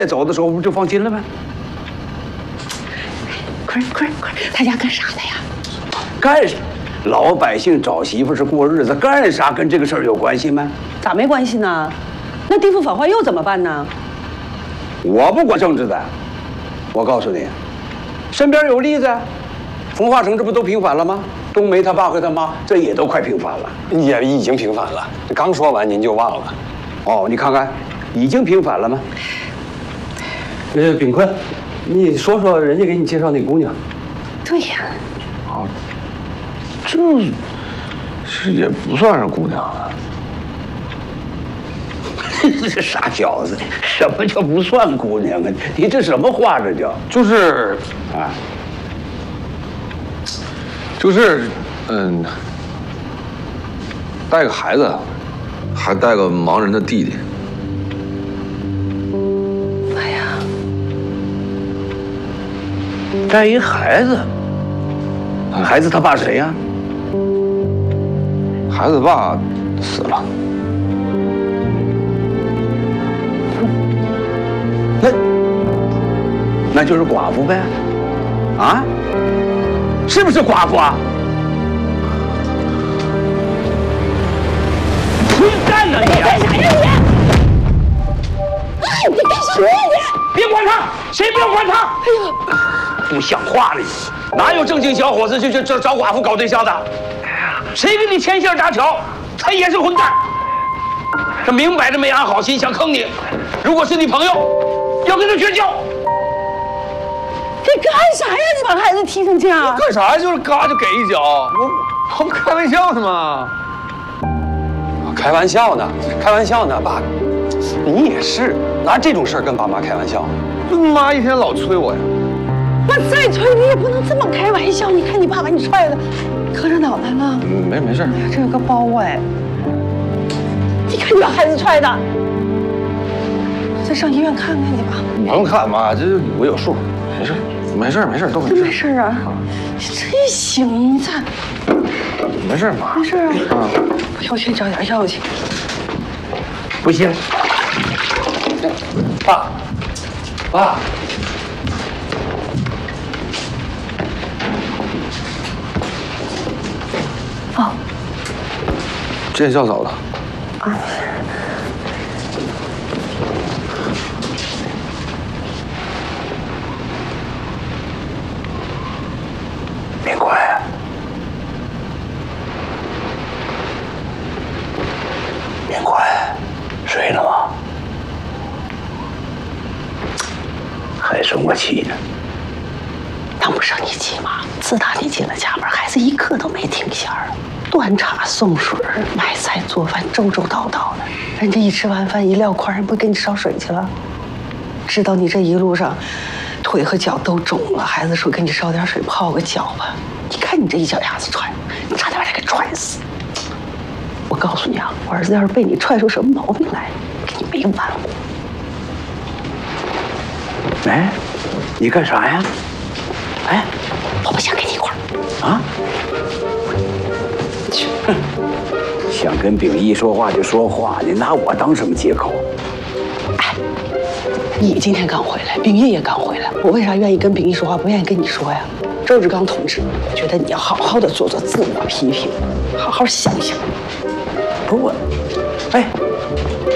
走的时候不就放心了吗？ 快，他家干啥的呀？ 干啥？老百姓找媳妇是过日子，干啥跟这个事儿有关系吗？ 咋没关系呢？那地府反坏又怎么办呢？ 我不管政治的，我告诉你，身边有例子，从化城这不都平反了吗？冬梅他爸和他妈这也都快平反了， 也已经平反了。这刚说完您就忘了。 哦，你看看，已经平反了吗？ 炳坤，你说说人家给你介绍那姑娘。 对呀， 这也不算是姑娘啊。 这傻小子，什么叫不算姑娘啊？你这什么话这叫？ 就是啊， 带个孩子，还带个盲人的弟弟。 哎呀， 带一孩子，孩子他爸谁呀？ 孩子爸死了。 那就是寡妇呗，啊？是不是寡妇啊？混蛋呢你！ 干啥呀你？哎，你干啥呀你？ 别管他，谁不要管他？哎呀，不像话了你！哪有正经小伙子就找寡妇搞对象的？谁给你牵线搭桥，他也是混蛋。这明摆着没安好心想坑你，如果是你朋友，要跟他绝交。 你干啥呀？你把孩子踢成这样？ 干啥呀？就是嘎就给一脚，我不开玩笑呢吗？ 开玩笑呢，开玩笑呢，爸，你也是拿这种事儿跟爸妈开玩笑。 这妈一天老催我呀。 那再催你也不能这么开玩笑。你看你爸把你踹的，磕着脑袋了。 没事。 哎呀，这有个包哎。你看你把孩子踹的，再上医院看看去吧。 不用看妈，这我有数，没事，都没事。 真没事啊？你真行，你咋？ 没事妈。 没事啊。不行，我去找点药去。 不行， 爸， 哦， 见校早了。 别快啊！别快，睡了吗？还生我气呢？ 当不生你气吗？自打你进了家门，孩子一刻都没停歇儿，端茶送水、买菜做饭，周周到到的。人家一吃完饭一撂筷，人不给你烧水去了？知道你这一路上腿和脚都肿了，孩子说给你烧点水泡个脚吧。你看你这一脚丫子踹，你差点把他给踹死。我告诉你啊，我儿子要是被你踹出什么毛病来，跟你没完过。 哎，你干啥呀？哎， 我不想跟你一块儿啊？去，想跟秉义说话就说话，你拿我当什么借口？ 哎，你今天刚回来，秉义也刚回来，我为啥愿意跟秉义说话，不愿意跟你说呀？周志刚同志，我觉得你要好好的做自我批评，好好想想。 不是我，哎，